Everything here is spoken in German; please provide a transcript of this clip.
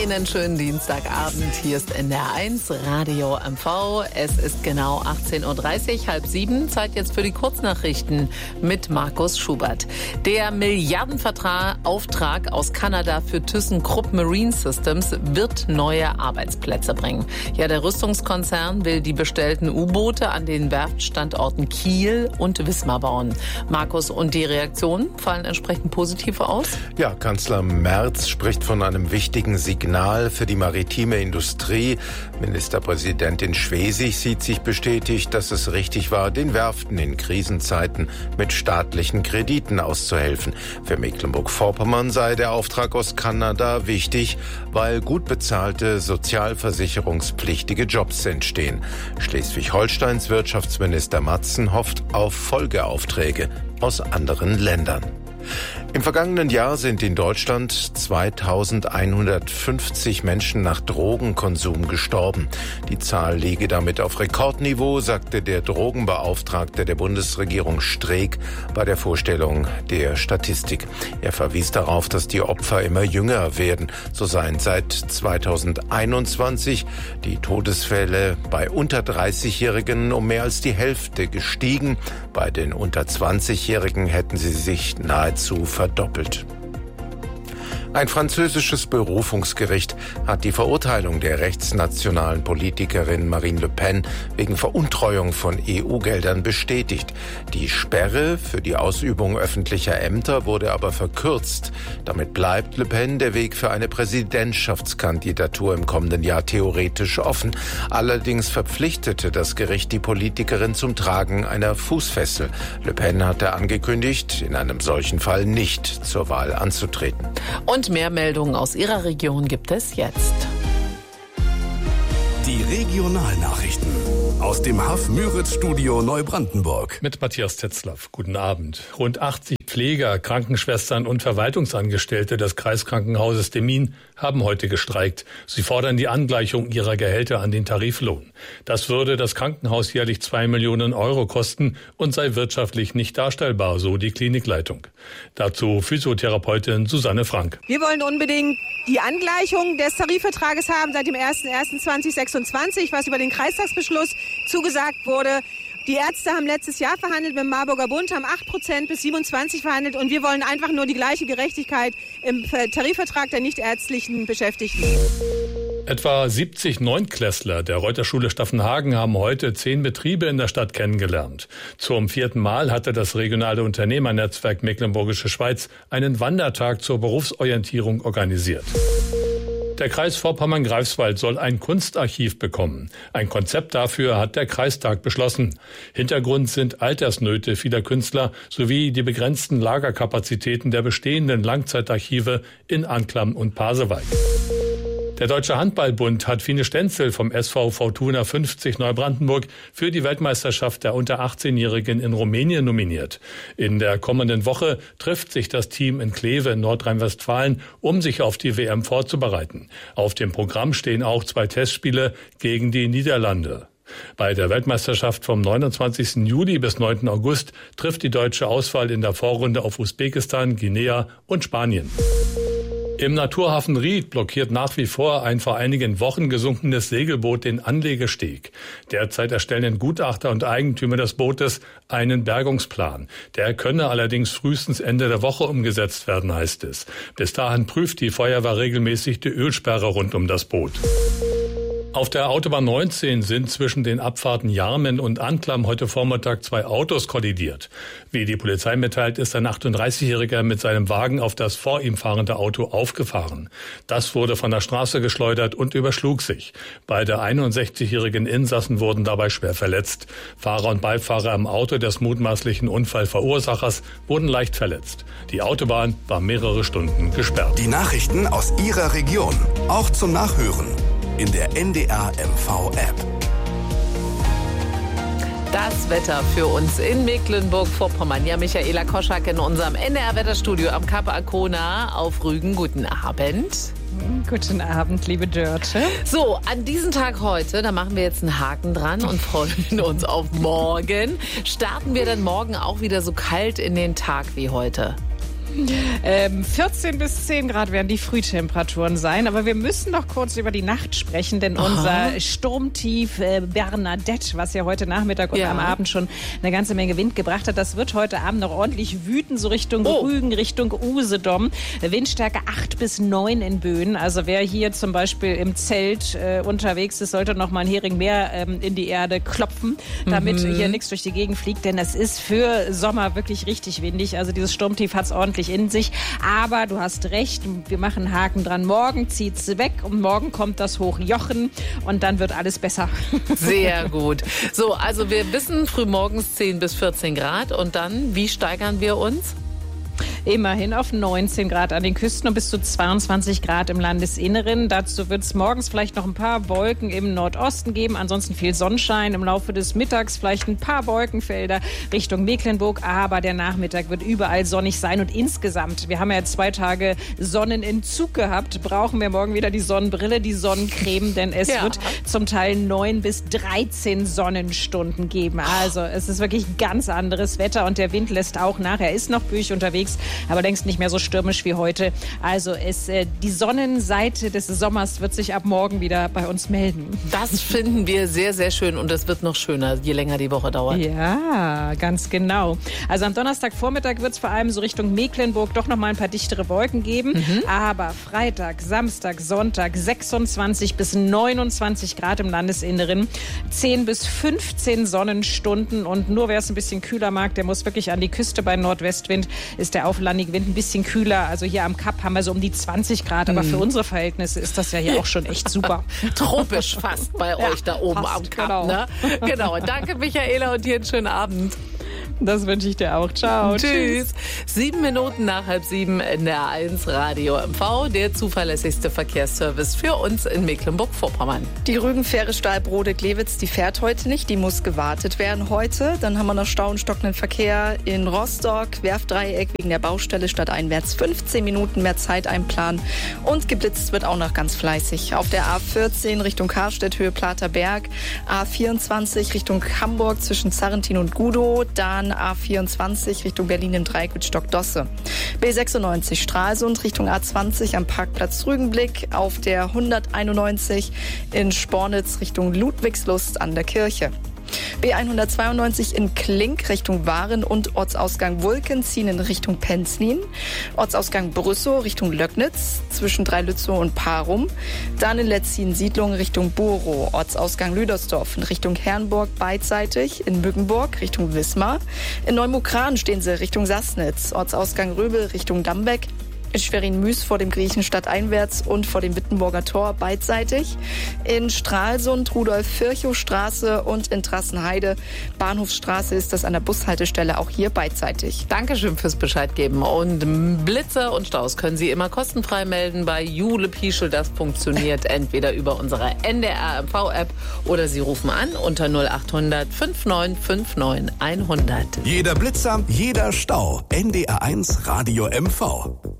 Einen schönen Dienstagabend. Hier ist NDR1 Radio MV. Es ist genau 18.30 Uhr, 6:30. Zeit jetzt für die Kurznachrichten mit Markus Schubert. Der Milliardenauftrag aus Kanada für ThyssenKrupp Marine Systems wird neue Arbeitsplätze bringen. Ja, der Rüstungskonzern will die bestellten U-Boote an den Werftstandorten Kiel und Wismar bauen. Markus, und die Reaktionen fallen entsprechend positiv aus? Ja, Kanzler Merz spricht von einem wichtigen Signal für die maritime Industrie. Ministerpräsidentin Schwesig sieht sich bestätigt, dass es richtig war, den Werften in Krisenzeiten mit staatlichen Krediten auszuhelfen. Für Mecklenburg-Vorpommern sei der Auftrag aus Kanada wichtig, weil gut bezahlte, sozialversicherungspflichtige Jobs entstehen. Schleswig-Holsteins Wirtschaftsminister Matzen hofft auf Folgeaufträge aus anderen Ländern. Im vergangenen Jahr sind in Deutschland 2150 Menschen nach Drogenkonsum gestorben. Die Zahl liege damit auf Rekordniveau, sagte der Drogenbeauftragte der Bundesregierung Streeck bei der Vorstellung der Statistik. Er verwies darauf, dass die Opfer immer jünger werden. So seien seit 2021 die Todesfälle bei unter 30-Jährigen um mehr als die Hälfte gestiegen. Bei den unter 20-Jährigen hätten sie sich nahezu verdoppelt. Ein französisches Berufungsgericht hat die Verurteilung der rechtsnationalen Politikerin Marine Le Pen wegen Veruntreuung von EU-Geldern bestätigt. Die Sperre für die Ausübung öffentlicher Ämter wurde aber verkürzt. Damit bleibt Le Pen der Weg für eine Präsidentschaftskandidatur im kommenden Jahr theoretisch offen. Allerdings verpflichtete das Gericht die Politikerin zum Tragen einer Fußfessel. Le Pen hatte angekündigt, in einem solchen Fall nicht zur Wahl anzutreten. Und mehr Meldungen aus Ihrer Region gibt es jetzt. Die Regionalnachrichten aus dem Haff-Müritz-Studio Neubrandenburg. Mit Matthias Tetzlaff. Guten Abend. Rund 80 Pfleger, Krankenschwestern und Verwaltungsangestellte des Kreiskrankenhauses Demmin haben heute gestreikt. Sie fordern die Angleichung ihrer Gehälter an den Tariflohn. Das würde das Krankenhaus jährlich 2 Millionen Euro kosten und sei wirtschaftlich nicht darstellbar, so die Klinikleitung. Dazu Physiotherapeutin Susanne Frank. Wir wollen unbedingt die Angleichung des Tarifvertrages haben seit dem 01.01.2026, was über den Kreistagsbeschluss zugesagt wurde. Die Ärzte haben letztes Jahr verhandelt mit dem Marburger Bund, haben 8% bis 27% verhandelt und wir wollen einfach nur die gleiche Gerechtigkeit im Tarifvertrag der nichtärztlichen Beschäftigten. Etwa 70 Neunklässler der Reuterschule Staffenhagen haben heute 10 Betriebe in der Stadt kennengelernt. Zum 4. Mal hatte das regionale Unternehmernetzwerk Mecklenburgische Schweiz einen Wandertag zur Berufsorientierung organisiert. Der Kreis Vorpommern-Greifswald soll ein Kunstarchiv bekommen. Ein Konzept dafür hat der Kreistag beschlossen. Hintergrund sind Altersnöte vieler Künstler sowie die begrenzten Lagerkapazitäten der bestehenden Langzeitarchive in Anklam und Pasewalk. Der Deutsche Handballbund hat Fine Stenzel vom SV Fortuna 50 Neubrandenburg für die Weltmeisterschaft der unter 18-Jährigen in Rumänien nominiert. In der kommenden Woche trifft sich das Team in Kleve in Nordrhein-Westfalen, um sich auf die WM vorzubereiten. Auf dem Programm stehen auch 2 Testspiele gegen die Niederlande. Bei der Weltmeisterschaft vom 29. Juli bis 9. August trifft die deutsche Auswahl in der Vorrunde auf Usbekistan, Guinea und Spanien. Im Naturhafen Ried blockiert nach wie vor ein vor einigen Wochen gesunkenes Segelboot den Anlegesteg. Derzeit erstellen Gutachter und Eigentümer des Bootes einen Bergungsplan. Der könne allerdings frühestens Ende der Woche umgesetzt werden, heißt es. Bis dahin prüft die Feuerwehr regelmäßig die Ölsperre rund um das Boot. Auf der Autobahn 19 sind zwischen den Abfahrten Jarmen und Anklam heute Vormittag 2 Autos kollidiert. Wie die Polizei mitteilt, ist ein 38-Jähriger mit seinem Wagen auf das vor ihm fahrende Auto aufgefahren. Das wurde von der Straße geschleudert und überschlug sich. Beide 61-jährigen Insassen wurden dabei schwer verletzt. Fahrer und Beifahrer im Auto des mutmaßlichen Unfallverursachers wurden leicht verletzt. Die Autobahn war mehrere Stunden gesperrt. Die Nachrichten aus Ihrer Region, auch zum Nachhören in der NDR MV App. Das Wetter für uns in Mecklenburg-Vorpommern. Ja, Michaela Koschak in unserem NDR-Wetterstudio am Kap Arkona auf Rügen. Guten Abend. Guten Abend, liebe Dörte. So, an diesem Tag heute, da machen wir jetzt einen Haken dran und freuen uns auf morgen. Starten wir dann morgen auch wieder so kalt in den Tag wie heute? 14 bis 10 Grad werden die Frühtemperaturen sein. Aber wir müssen noch kurz über die Nacht sprechen, denn unser Sturmtief Bernadette, was ja heute Nachmittag und am Abend schon eine ganze Menge Wind gebracht hat, das wird heute Abend noch ordentlich wüten, so Richtung Rügen, Richtung Usedom. Windstärke 8 bis 9 in Böen. Also wer hier zum Beispiel im Zelt unterwegs ist, sollte noch mal ein Hering mehr in die Erde klopfen, damit hier nichts durch die Gegend fliegt, denn es ist für Sommer wirklich richtig windig. Also dieses Sturmtief hat es ordentlich in sich. Aber du hast recht, wir machen einen Haken dran. Morgen zieht's weg und morgen kommt das Hochjochen und dann wird alles besser. Sehr gut. So, also wir wissen frühmorgens 10 bis 14 Grad und dann, wie steigern wir uns? Immerhin auf 19 Grad an den Küsten und bis zu 22 Grad im Landesinneren. Dazu wird es morgens vielleicht noch ein paar Wolken im Nordosten geben. Ansonsten viel Sonnenschein. Im Laufe des Mittags vielleicht ein paar Wolkenfelder Richtung Mecklenburg. Aber der Nachmittag wird überall sonnig sein. Und insgesamt, wir haben ja 2 Tage Sonnenentzug gehabt, brauchen wir morgen wieder die Sonnenbrille, die Sonnencreme. Denn es wird zum Teil 9 bis 13 Sonnenstunden geben. Also es ist wirklich ganz anderes Wetter. Und der Wind lässt auch nach. Er ist noch büchig unterwegs, aber längst nicht mehr so stürmisch wie heute. Also die Sonnenseite des Sommers wird sich ab morgen wieder bei uns melden. Das finden wir sehr, sehr schön und es wird noch schöner, je länger die Woche dauert. Ja, ganz genau. Also am Donnerstagvormittag wird es vor allem so Richtung Mecklenburg doch noch mal ein paar dichtere Wolken geben. Aber Freitag, Samstag, Sonntag 26 bis 29 Grad im Landesinneren, 10 bis 15 Sonnenstunden und nur wer es ein bisschen kühler mag, der muss wirklich an die Küste. Bei Nordwestwind ist der auflandige Wind ein bisschen kühler. Also hier am Kap haben wir so um die 20 Grad. Aber für unsere Verhältnisse ist das ja hier auch schon echt super. Tropisch fast bei euch da oben am Kap. Genau. Ne? Genau. Danke, Michaela, und dir einen schönen Abend. Das wünsche ich dir auch. Ciao. Tschüss. 7 Minuten nach 6:30 in der 1 Radio MV, der zuverlässigste Verkehrsservice für uns in Mecklenburg-Vorpommern. Die Rügenfähre Stahlbrode-Glewitz, die fährt heute nicht, die muss gewartet werden heute. Dann haben wir noch Stau und stockenden Verkehr in Rostock, Werftdreieck wegen der Baustelle stadteinwärts 15 Minuten mehr Zeit einplanen und geblitzt wird auch noch ganz fleißig. Auf der A14 Richtung Karstedt, Höhe Platerberg, A24 Richtung Hamburg zwischen Zarrentin und Gudow, dann A24 Richtung Berlin im Dreieck mit Stockdosse. B96 Stralsund Richtung A20 am Parkplatz Rügenblick, auf der 191 in Spornitz Richtung Ludwigslust an der Kirche. B192 in Klink Richtung Waren und Ortsausgang Wulken ziehen in Richtung Penzlin. Ortsausgang Brüssow Richtung Löcknitz zwischen Dreilützow und Parum. Dann in Letzin-Siedlung Richtung Borow. Ortsausgang Lüdersdorf in Richtung Herrenburg beidseitig. In Mückenburg Richtung Wismar. In Neumukran stehen sie Richtung Sassnitz. Ortsausgang Röbel Richtung Dambeck. In Schwerin-Müs vor dem Griechen stadteinwärts und vor dem Wittenburger Tor beidseitig. In Stralsund, Rudolf-Virchow-Straße und in Trassenheide, Bahnhofsstraße ist das an der Bushaltestelle auch hier beidseitig. Dankeschön fürs Bescheid geben. Und Blitze und Staus können Sie immer kostenfrei melden bei Jule Pieschel. Das funktioniert entweder über unsere NDR MV-App oder Sie rufen an unter 0800 5959 100. Jeder Blitzer, jeder Stau. NDR 1 Radio MV.